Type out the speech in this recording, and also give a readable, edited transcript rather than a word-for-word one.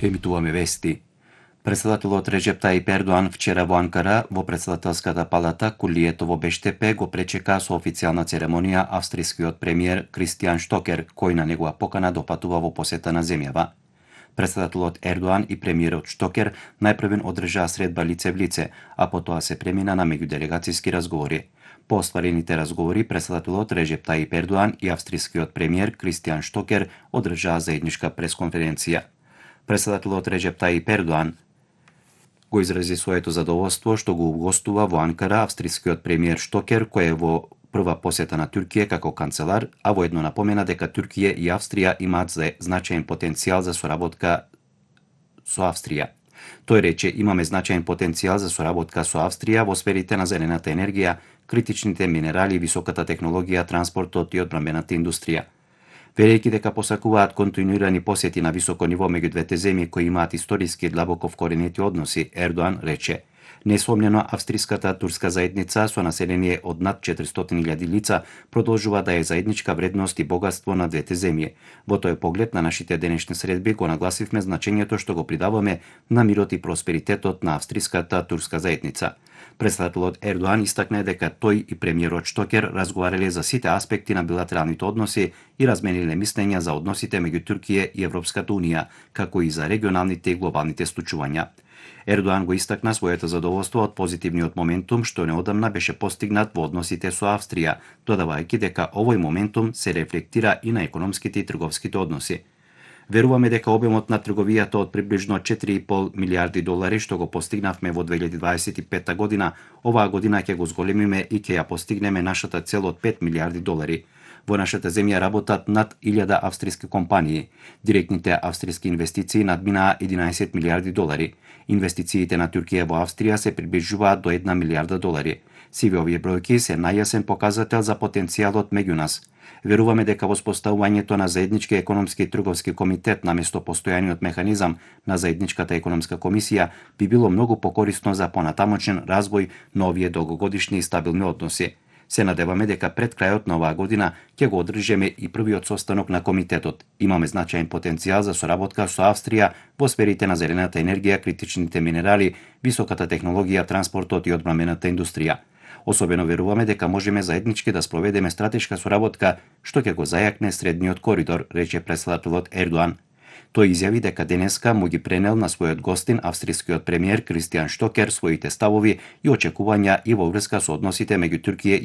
Емитуваме вести. Председателот Реджеп Таип Ердоан вчера во Анкара, во председателската палата, кулието во Бештепе го пречека со официјална церемонија австрискиот премиер Кристијан Штокер, кој на негова покана допатува во посета на земјава. Председателот Ердоан и премиерот Штокер најпрвен одржаа средба лице в лице, а потоа се премина на меѓуделегацијски разговори. По остварените разговори, председателот Реджеп Таип Ердоан и австрискиот премиер Кристијан Штокер одржаа заедничка пресконференција. Председателот Реджеп Таип Ердоан го изрази своето задоволство што го угостува во Анкара австрискиот премиер Штокер, кој е во прва посета на Туркија како канцелар, а воедно напомена дека Туркија и Австрија имаат значаен потенцијал за соработка со Австрија. Тој рече, имаме значаен потенцијал за соработка со Австрија во сферите на зелената енергија, критичните минерали, високата технологија, транспортот и одбранбената индустрија. Верејќи дека посакуваат континуирани посети на високо ниво меѓу двете земји кои имаат историски длабоко вкоренети односи, Ердоан рече: несомнено, австриската турска заедница со население од над 400.000 лица продолжува да е заедничка вредност и богатство на двете земји. Во тој поглед на нашите денешни средби го нагласивме значењето што го придаваме на мирот и просперитетот на австриската турска заедница. Председателот Ердоан истакна дека тој и премиерот Штокер разговарале за сите аспекти на билатералните односи и размениле мислења за односите меѓу Туркија и Европската унија, како и за регионалните и глобалните случувања. Ердоан го истакна своето задоволство од позитивниот моментум што неодамна беше постигнат во односите со Австрија, додавајќи дека овој моментум се рефлектира и на економските и трговските односи. Веруваме дека обемот на трговијата од приближно 4,5 милиарди долари што го постигнавме во 2025 година, оваа година ќе го зголемиме и ќе ја постигнеме нашата цел од 5 милиарди долари. Во нашата земја работат над 1000 австријски компании. Директните австријски инвестиции надминаа 11 милиарди долари. Инвестициите на Туркија во Австрија се приближуваат до 1 милиарда долари. Сиве овие бројки се најјасен показател за потенцијалот меѓу нас. Веруваме дека воспоставувањето на заеднички економски и трговски комитет наместо постојаниот механизам на заедничката економска комисија би било многу покорисно за понатамочен развој на овие долгогодишни и стабилни односи. Се надеваме дека пред крајот на оваа година ќе го одржиме и првиот состанок на комитетот. Имаме значаен потенцијал за соработка со Австрија во сферите на зелената енергија, критичните минерали, високата технологија, транспортот и одбранбената индустрија. Особено веруваме дека можеме заеднички да спроведеме стратешка соработка што ќе го зајакне средниот коридор, рече председателот Ердоан. Тој изјави дека денеска му ги пренел на својот гостин австрискиот премиер Кристијан Штокер своите ставови и очекувања и во врска со односите меѓу Туркија